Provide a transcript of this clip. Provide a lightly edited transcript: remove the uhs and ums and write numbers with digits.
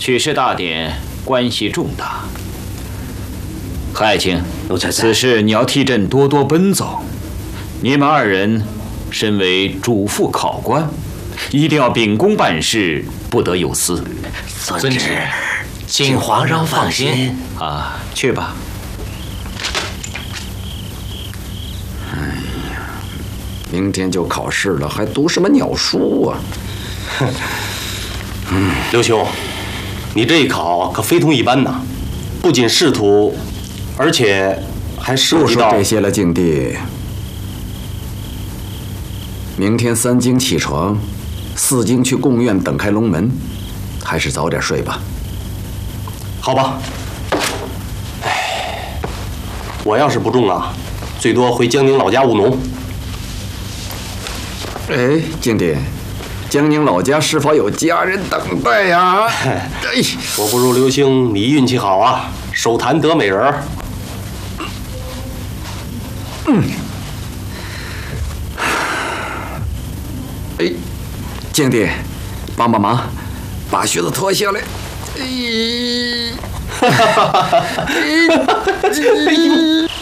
许氏大典关系重大。何爱卿，此事你要替朕多多奔走。你们二人身为主父考官，一定要秉公办事，不得有私。 遵旨，请皇上放心。 啊，去吧。 哎呀，明天就考试了，还读什么鸟书啊？ 刘兄，你这一考可非同一般呐，不仅仕途，而且还涉及到…… 不说这些了，静帝。明天3更起床，4更去贡院等开龙门，还是早点睡吧。 好吧。哎，我要是不中啊，最多回江宁老家务农。 哎，静帝，江宁老家是否有家人等待呀？哎， 我不如刘星，你运气好啊，手谈得美人儿。 哎，静帝，帮帮忙，把靴子脱下来。哎，